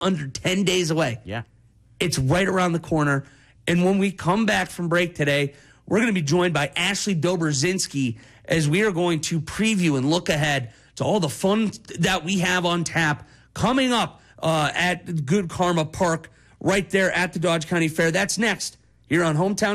under 10 days away. Yeah. It's right around the corner. And when we come back from break today, we're going to be joined by Ashley Dobrzinski as we are going to preview and look ahead to all the fun that we have on tap coming up at Good Karma Park right there at the Dodge County Fair. That's next here on Hometown